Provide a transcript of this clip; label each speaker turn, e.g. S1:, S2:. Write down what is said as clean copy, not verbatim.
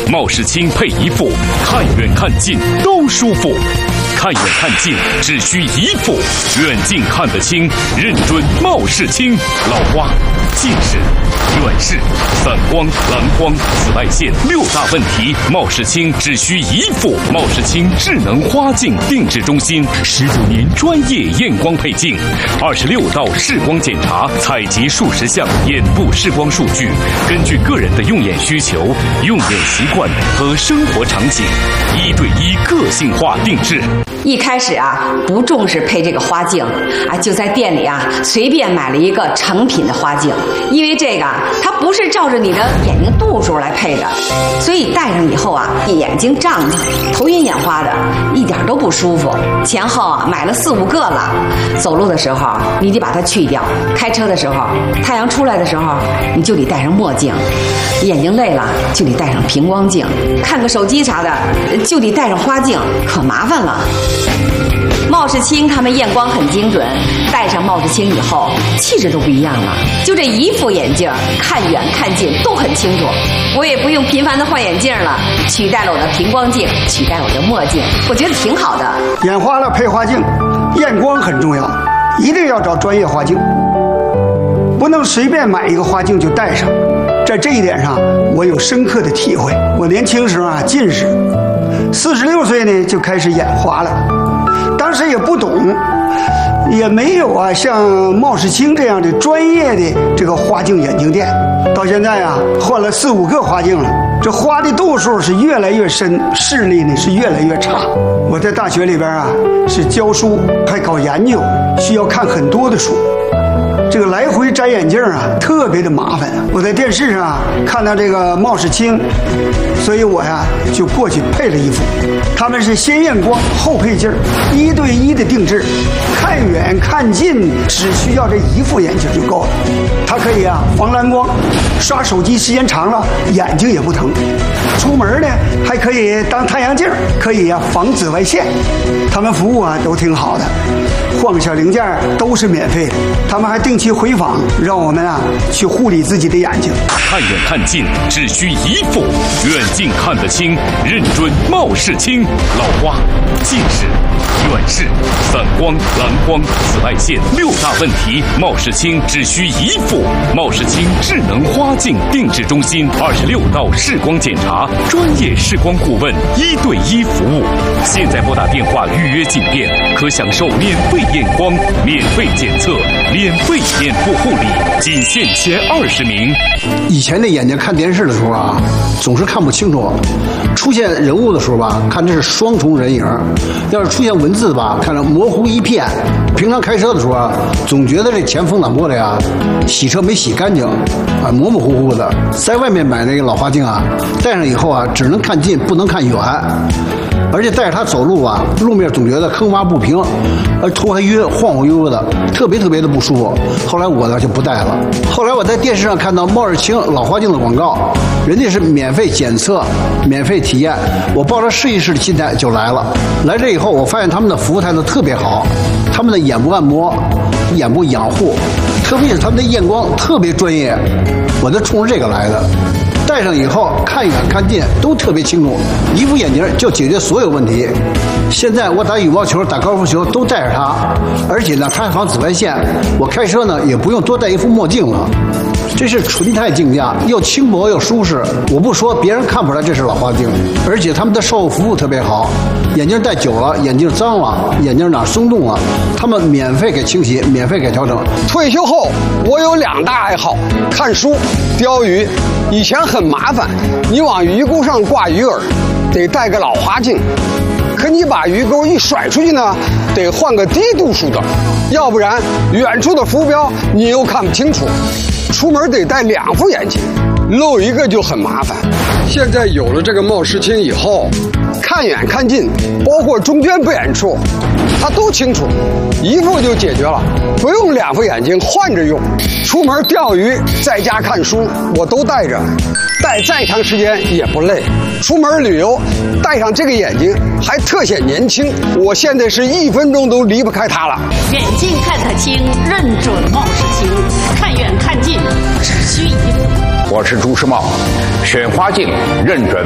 S1: 茂世清配一副，看远看近都舒服。看远看近只需一副，远近看得清，认准茂世清。老花、近视、远视、散光、蓝光、紫外线6大问题，茂世清只需一副。茂世清智能花镜定制中心19年专业验光配镜，26道视光检查，采集数十项眼部视光数据，根据个人的用眼需求、用眼习惯和生活场景，1对1个性化定制。
S2: 一开始不重视配这个花镜就在店里随便买了一个成品的花镜，因为这个它不是照着你的眼睛度数来配的，所以戴上以后眼睛胀的、头晕眼花的，一点都不舒服。前后买了4、5个了。走路的时候你得把它去掉，开车的时候、太阳出来的时候你就得戴上墨镜，眼睛累了就得戴上平光镜，看个手机啥的就得戴上花镜，可麻烦了。茂世清他们验光很精准，戴上茂世清以后气质都不一样了，就这一副眼镜看远看近都很清楚，我也不用频繁的换眼镜了，取代了我的平光镜，取代我的墨镜，我觉得挺好的。
S3: 眼花了配花镜，验光很重要，一定要找专业花镜，不能随便买一个花镜就戴上。在这一点上我有深刻的体会。我年轻时候近视，46岁呢就开始眼花了，当时也不懂，也没有像茂世清这样的专业的这个花镜眼镜店。到现在换了4、5个花镜了，这花的度数是越来越深，视力呢是越来越差。我在大学里边是教书还搞研究，需要看很多的书，这个来回摘眼镜特别的麻烦。我在电视上看到这个茂世清，所以我就过去配了一副。他们是先验光后配镜，1对1的定制，看远看近只需要这一副眼镜就够了。它可以防蓝光，刷手机时间长了眼睛也不疼。出门呢还可以当太阳镜，可以防紫外线。他们服务都挺好的，换个小零件都是免费的。他们还定期回访，让我们去护理自己的眼睛。
S1: 看远看近只需一副，远近看得清，认准茂世清。老花、近视、远视、散光、蓝光、紫外线6大问题，茂世清只需一副。茂世清智能花镜定制中心26道视光检查，专业视光顾问1对1服务。现在拨打电话预约进店，可享受免费验光、免费检测、免费眼部护理，仅限前20名。
S4: 以前的眼睛看电视的时候总是看不清楚，出现人物的时候看这是双重人影，要是出现文字看着模糊一片。平常开车的时候总觉得这前风挡玻璃洗车没洗干净模模糊糊的。在外面买那个老花镜戴上以后只能看近不能看远，而且带着它走路路面总觉得坑洼不平，头还晕，晃晃悠悠的，特别的不舒服。后来我就不戴了。后来我在电视上看到茂世清老花镜的广告，人家是免费检测、免费体验，我抱着试一试的心态就来了。来这以后，我发现他们的服务态度特别好，他们的眼部按摩、眼部养护，特别是他们的验光特别专业，我就冲着这个来的。戴上以后看远看近都特别清楚，一副眼镜就解决所有问题。现在我打羽毛球、打高尔夫球都戴着它，而且它还防紫外线。我开车也不用多戴一副墨镜了。这是纯钛镜架，又轻薄又舒适。我不说，别人看不出来这是老花镜。而且他们的售后服务特别好，眼镜戴久了，眼镜脏了，眼镜哪松动了，他们免费给清洗，免费给调整。
S5: 退休后，我有2大爱好：看书、钓鱼。以前很麻烦，你往鱼钩上挂鱼饵，得戴个老花镜。可你把鱼钩一甩出去呢，得换个低度数的，要不然远处的浮标你又看不清楚。出门得戴2副眼镜，漏一个就很麻烦。现在有了这个茂世清以后，看远看近，包括中间不远处，它都清楚，一副就解决了，不用2副眼镜换着用。出门钓鱼，在家看书，我都戴着，戴再长时间也不累。出门旅游，戴上这个眼镜还特显年轻。我现在是1分钟都离不开它了。
S6: 远近看得清，认准茂世清，看远看近只需一副。
S7: 我是朱时茂，选花镜认准